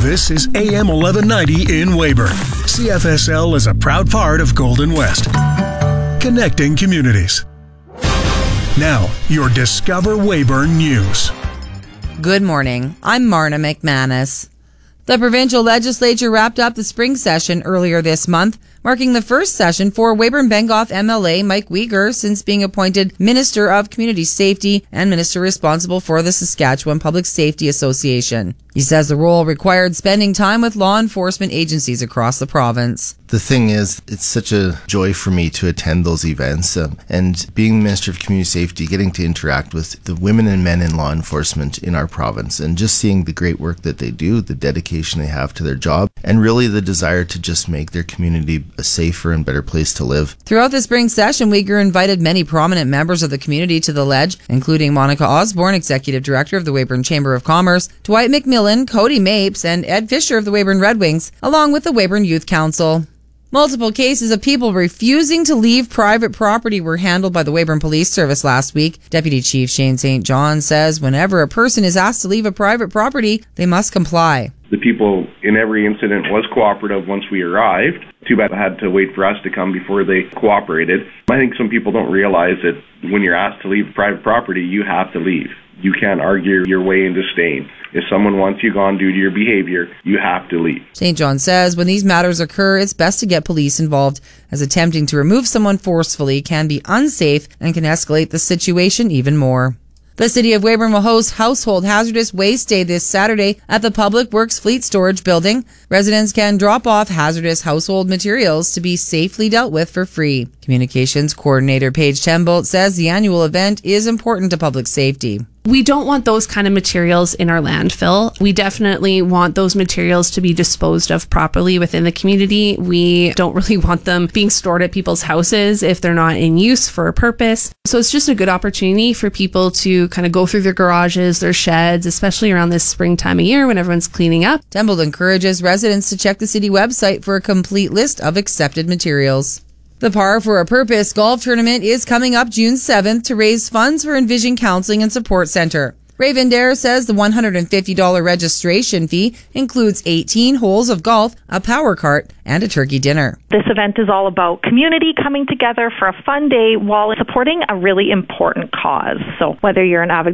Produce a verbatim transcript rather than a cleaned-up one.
This is A M eleven ninety in Weyburn. C F S L is a proud part of Golden West. Connecting communities. Now, your Discover Weyburn News. Good morning. I'm Marna McManus. The provincial legislature wrapped up the spring session earlier this month, marking the first session for Weyburn-Bengoff M L A Mike Uyghur since being appointed Minister of Community Safety and Minister responsible for the Saskatchewan Public Safety Association. He says the role required spending time with law enforcement agencies across the province. The thing is, it's such a joy for me to attend those events. Um, and being Minister of Community Safety, getting to interact with the women and men in law enforcement in our province, and just seeing the great work that they do, the dedication they have to their job, and really the desire to just make their community a safer and better place to live. Throughout the spring session, Uyghur invited many prominent members of the community to the ledge, including Monica Osborne, Executive Director of the Weyburn Chamber of Commerce, Dwight McMillan, Cody Mapes, and Ed Fisher of the Weyburn Red Wings, along with the Weyburn Youth Council. Multiple cases of people refusing to leave private property were handled by the Weyburn Police Service last week. Deputy Chief Shane Saint John says whenever a person is asked to leave a private property, they must comply. The people in every incident was cooperative once we arrived. Too bad they had to wait for us to come before they cooperated. I think some people don't realize that when you're asked to leave private property, you have to leave. You can't argue your way into staying. If someone wants you gone due to your behavior, you have to leave. Saint John says when these matters occur, it's best to get police involved, as attempting to remove someone forcefully can be unsafe and can escalate the situation even more. The City of Weyburn will host Household Hazardous Waste Day this Saturday at the Public Works Fleet Storage Building. Residents can drop off hazardous household materials to be safely dealt with for free. Communications Coordinator Paige Tembolt says the annual event is important to public safety. We don't want those kind of materials in our landfill. We definitely want those materials to be disposed of properly within the community. We don't really want them being stored at people's houses if they're not in use for a purpose. So it's just a good opportunity for people to kind of go through their garages, their sheds, especially around this spring time of year when everyone's cleaning up. Tembolt encourages residents to check the city website for a complete list of accepted materials. The Par for a Purpose golf tournament is coming up June seventh to raise funds for Envision Counseling and Support Center. Raven Dare says the one hundred fifty dollars registration fee includes eighteen holes of golf, a power cart, and a turkey dinner. This event is all about community coming together for a fun day while supporting a really important cause. So whether you're an avid